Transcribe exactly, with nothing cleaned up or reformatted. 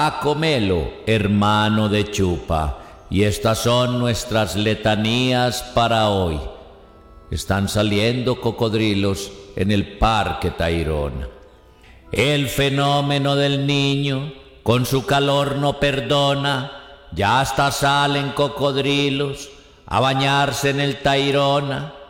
Acomelo, hermano de Chupa, y estas son nuestras letanías para hoy. Están saliendo cocodrilos en el Parque Tayrona. El fenómeno del niño, con su calor no perdona, ya hasta salen cocodrilos a bañarse en el Tayrona.